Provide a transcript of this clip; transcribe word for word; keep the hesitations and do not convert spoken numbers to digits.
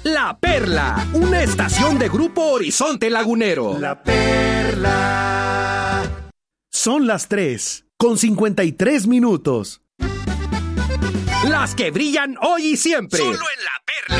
La Perla, una estación de Grupo Horizonte Lagunero. La Perla. Son las tres, con cincuenta y tres minutos. Las que brillan hoy y siempre. Solo en La Perla.